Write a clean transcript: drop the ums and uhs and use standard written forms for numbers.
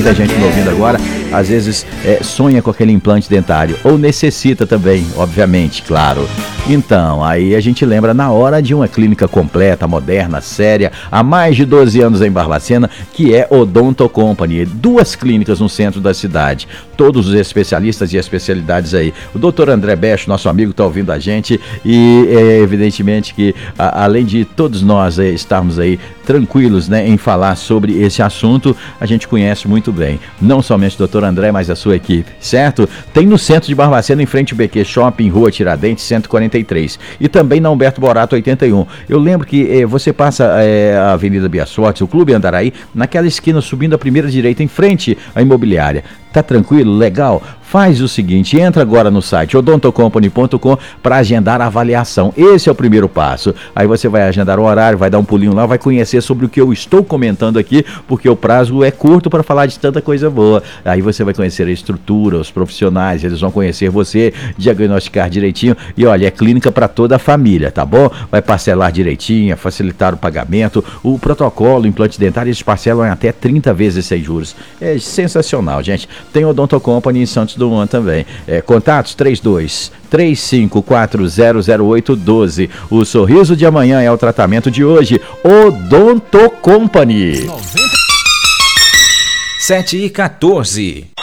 muita gente me ouvindo agora, às vezes sonha com aquele implante dentário, ou necessita também, obviamente, claro. Então, aí a gente lembra na hora de uma clínica completa, moderna, séria, há mais de 12 anos em Barbacena, que é Odonto Company. 2 clínicas no centro da cidade, todos os especialistas e especialidades aí. O doutor André Becho, nosso amigo, está ouvindo a gente e evidentemente que além de todos nós estarmos aí tranquilos, né, em falar sobre esse assunto, a gente conhece muito bem, não somente o doutor André, mas a sua equipe, certo? Tem no centro de Barbacena, em frente ao BQ Shopping, Rua Tiradentes, 143, e também na Humberto Borato, 81. Eu lembro que você passa a Avenida Biasortes, o Clube Andaraí, naquela esquina subindo a primeira direita, em frente à imobiliária. Tá tranquilo? Legal? Faz o seguinte, entra agora no site odontocompany.com para agendar a avaliação. Esse é o primeiro passo. Aí você vai agendar o horário, vai dar um pulinho lá, vai conhecer sobre o que eu estou comentando aqui, porque o prazo é curto para falar de tanta coisa boa. Aí você vai conhecer a estrutura, os profissionais, eles vão conhecer você, diagnosticar direitinho. E olha, é clínica para toda a família, tá bom? Vai parcelar direitinho, facilitar o pagamento. O protocolo, implante dentário, eles parcelam em até 30 vezes sem juros. É sensacional, gente. Tem Odonto Company em Santos Dumont também. Contatos 32-35400812. O sorriso de amanhã é o tratamento de hoje. Odonto Company. 7h14.